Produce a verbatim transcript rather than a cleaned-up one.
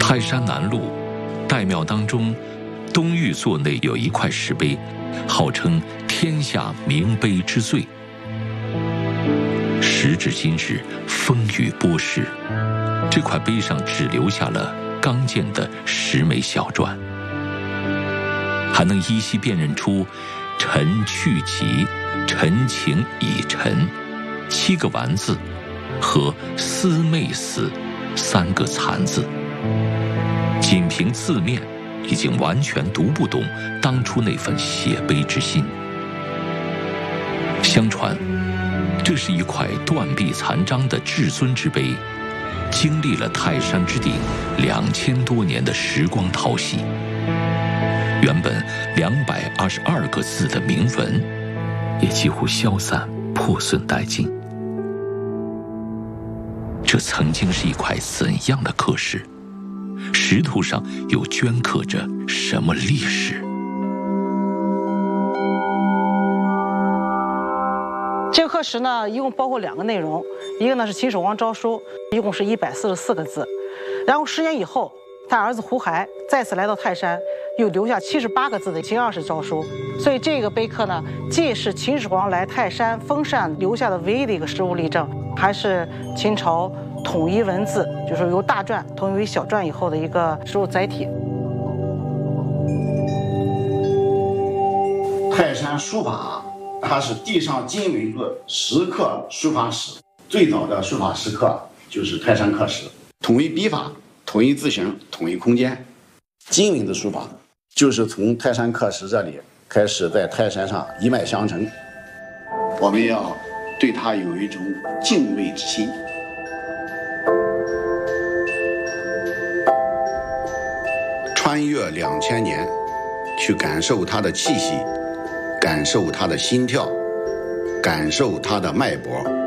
泰山南麓岱庙当中，东御座内有一块石碑，号称天下名碑之最。时至今日，风雨波逝，这块碑上只留下了刚健的十枚小篆，还能依稀辨认出“陈去疾，陈情已陈”七个完字和“思妹死”三个残字。仅凭字面，已经完全读不懂当初那份写碑之心。相传，这是一块断壁残章的至尊之碑，经历了泰山之顶两千多年的时光淘洗，原本两百二十二个字的铭文，也几乎消散破损殆尽。这曾经是一块怎样的刻石？石头上又镌刻着什么历史？ 这个刻石呢，一共包括两个内容，一个呢是秦始皇诏书，一共是一百四十四个字。然后十年以后，他儿子胡亥再次来到泰山，又留下七十八个字的秦二世诏书。所以这个碑刻呢，既是秦始皇来泰山封禅留下的唯一的一个实物例证，还是秦朝统一文字，就是由大篆统一为小篆以后的一个实物载体。 泰山书法，它是地上金文字石刻书法史，最早的书法石刻就是泰山刻石，统一笔法，统一字形，统一空间。金文字书法就是从泰山刻石这里开始，在泰山上一脉相承。我们要对它有一种敬畏之心。穿越两千年，去感受它的气息，感受它的心跳，感受它的脉搏。